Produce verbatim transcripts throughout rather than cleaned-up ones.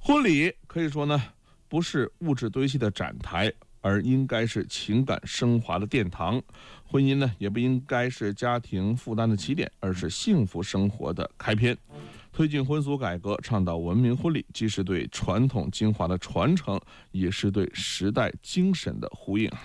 婚礼可以说呢，不是物质堆砌的展台，而应该是情感升华的殿堂。婚姻呢，也不应该是家庭负担的起点，而是幸福生活的开篇。推进婚俗改革，倡导文明婚礼，既是对传统精华的传承，也是对时代精神的呼应。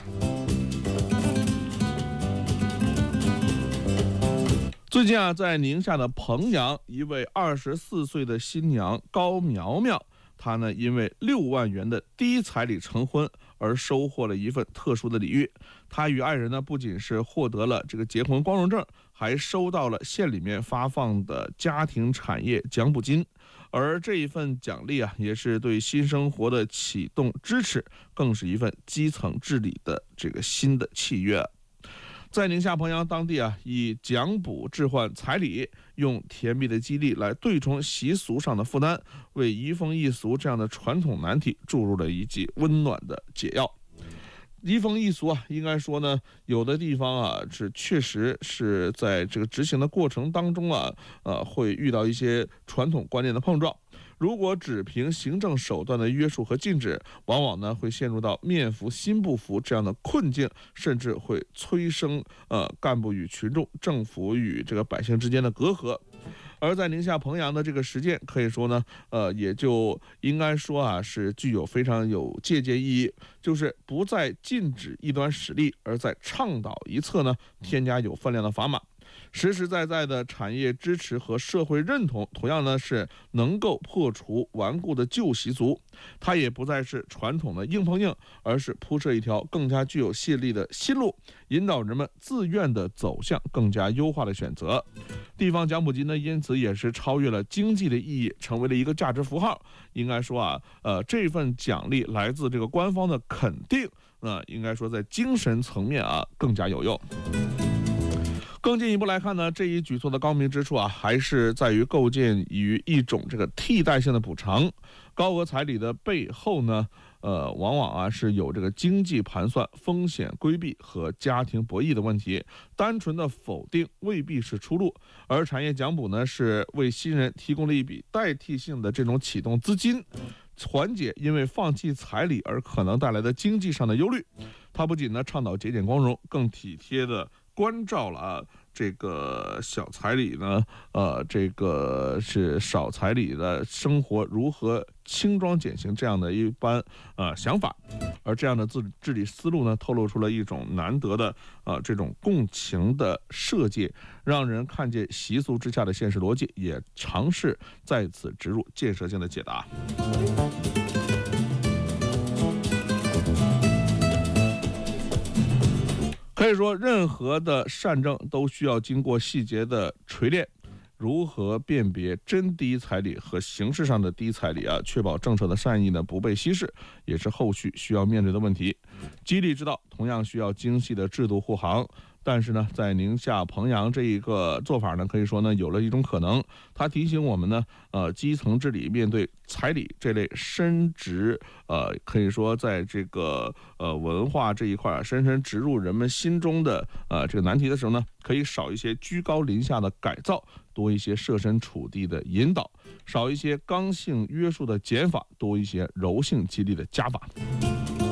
最近啊，在宁夏的彭阳，一位二十四岁的新娘高苗苗，她呢因为六万元的低彩礼成婚，而收获了一份特殊的礼遇。她与爱人呢不仅是获得了这个结婚光荣证，还收到了县里面发放的家庭产业奖补金。而这一份奖励啊，也是对新生活的启动支持，更是一份基层治理的这个新的契约。在宁夏彭阳当地啊，以奖补置换彩礼，用甜蜜的激励来对冲习俗上的负担，为移风易俗这样的传统难题注入了一剂温暖的解药。移风易俗啊，应该说呢，有的地方啊是确实是在这个执行的过程当中啊，呃，会遇到一些传统观念的碰撞。如果只凭行政手段的约束和禁止，往往呢会陷入到面服心不服这样的困境，甚至会催生呃干部与群众、政府与这个百姓之间的隔阂。而在宁夏彭阳的这个实践，可以说呢，呃，也就应该说啊，是具有非常有借鉴意义，就是不再禁止异端使力，而在倡导一侧呢，添加有分量的砝码。实实在在的产业支持和社会认同，同样呢是能够破除顽固的旧习俗。它也不再是传统的硬碰硬，而是铺设一条更加具有吸引力的新路，引导人们自愿的走向更加优化的选择。地方奖补金呢，因此也是超越了经济的意义，成为了一个价值符号。应该说啊，呃，这份奖励来自这个官方的肯定，那、呃、应该说在精神层面啊更加有用。更进一步来看呢，这一举措的高明之处啊，还是在于构建于一种这个替代性的补偿。高额彩礼的背后呢，呃，往往啊是有这个经济盘算、风险规避和家庭博弈的问题。单纯的否定未必是出路，而产业奖补呢，是为新人提供了一笔代替性的这种启动资金，缓解因为放弃彩礼而可能带来的经济上的忧虑。它不仅呢倡导节俭光荣，更体贴的关照了啊，这个小彩礼呢，呃，这个是少彩礼的生活如何轻装简行这样的一般呃想法，而这样的治治理思路呢，透露出了一种难得的呃这种共情的设计，让人看见习俗之下的现实逻辑，也尝试在此植入建设性的解答。可以说，任何的善政都需要经过细节的锤炼。如何辨别真低彩礼和形式上的低彩礼啊，确保政策的善意呢不被稀释，也是后续需要面对的问题。激励之道同样需要精细的制度护航。但是呢，在宁夏彭阳这一个做法呢，可以说呢，有了一种可能，它提醒我们呢，呃，基层治理面对彩礼这类深植，呃，可以说在这个呃文化这一块啊，深深植入人们心中的呃这个难题的时候呢，可以少一些居高临下的改造，多一些设身处地的引导，少一些刚性约束的减法，多一些柔性激励的加法。